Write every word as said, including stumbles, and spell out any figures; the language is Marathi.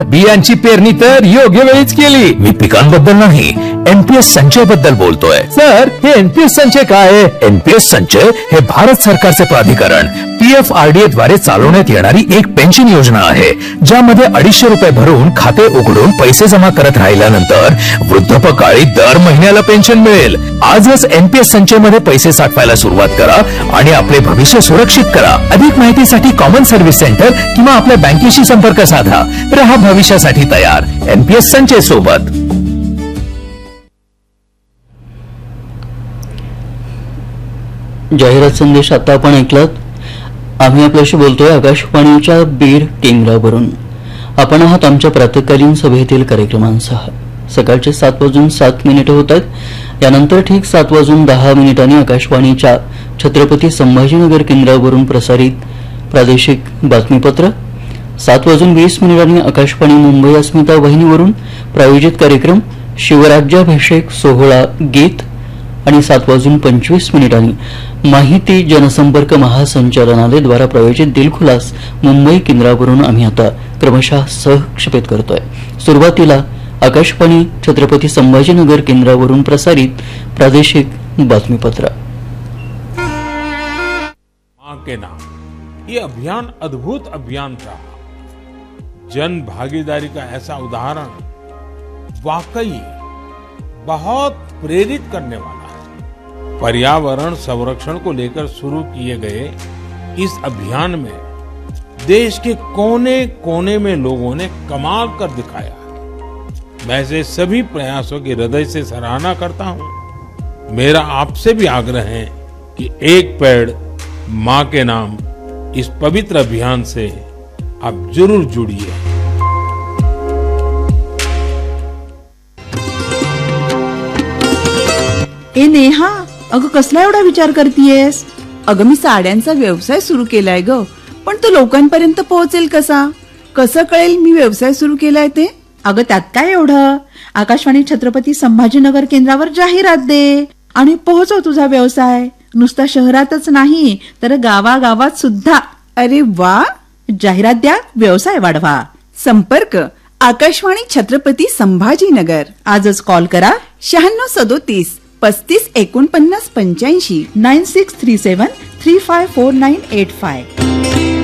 बियांची पेरणी तर योग्य वेळीच केली. मी पिकांबद्दल नाही, एनपीएस संचय बद्दल बोलतोय. सर, हे एनपीएस संचय काय आहे? एनपीएस संचय हे भारत सरकारचे प्राधिकरण पीएफआरडीए द्वारे चालवण्यात येणारी एक पेन्शन योजना आहे, ज्यामध्ये अडीचशे रुपये भरून खाते उघडून पैसे जमा करत राहिल्यानंतर वृद्धापकाळी दर महिन्याला पेन्शन मिळेल. आजच एनपीएस संचय मध्ये पैसे साठवायला सुरुवात करा आणि आपले भविष्य सुरक्षित करा. अधिक माहितीसाठी कॉमन सर्व्हिस सेंटर किंवा आपल्या बँकेशी संपर्क साधा. रहा भविष्यासाठी तयार एनपीएस संचय सोबत. जाहिरात संदेश आता आपण ऐकलात. आम्ही आपल्याशी बोलतोय आकाशवाणीच्या बीड केंद्रावरून. आपण आहात आमच्या प्रातःकालीन सभेतील कार्यक्रमांसह. सकाळचे सात वाजून सात मिनिटं होत आहेत. यानंतर ठीक सात वाजून दहा मिनिटांनी आकाशवाणीच्या छत्रपती संभाजीनगर केंद्रावरून प्रसारित प्रादेशिक बातमीपत्र. सात वाजून वीस मिनिटांनी आकाशवाणी मुंबई अस्मिता वाहिनीवरून प्रायोजित कार्यक्रम शिवराज्याभिषेक सोहळा गीत आणि सात वाजून पंचवीस मिनिटांनी माहिती जनसंपर्क महासंचालनालय द्वारा प्रायोजित दिलखुलास मुंबई केंद्रावरून आम्ही आता क्रमशः सहक्षेपित करतोय. सुरुवातीला आकाशवाणी छत्रपती संभाजीनगर केंद्रावरून प्रसारित प्रादेशिक बातमीपत्र. मां के नाम ये अभियान अद्भुत अभियान था. जन भागीदारी का ऐसा उदाहरण वाकई बहुत प्रेरित करने वाला है. पर्यावरण संरक्षण को लेकर शुरू किए गए इस अभियान में देश के कोने कोने में लोगों ने कमाल कर दिखाया. मैं ऐसे सभी प्रयासों की हृदय से सराहना करता हूं. मेरा आपसे भी आग्रह है कि एक पेड़ मां के नाम इस पवित्र अभियान से आप जरूर जुड़िए. ए नेहा, अगं कसला एवढा विचार करतीयेस? अगं मी साड्यांचा व्यवसाय सुरू केलाय ग, पण तो लोकांपर्यंत पोहोचेल कसा? कसं कळेल मी व्यवसाय सुरू केलाय ते? अगं त्यात काय एवढं, आकाशवाणी छत्रपती संभाजीनगर केंद्रावर जाहिरात दे आणि पोहोचव तुझा व्यवसाय. नुसता शहरातच नाही तर गावागावात सुद्धा. अरे वा, जाहिरात द्या, व्यवसाय वाढवा. संपर्क आकाशवाणी छत्रपती संभाजीनगर. आजच कॉल करा शहाण्णव सदोतीस पस्तीस एकोणपन्नास पंच्याऐंशी नाईन सिक्स थ्री सेवन three five four nine eight five.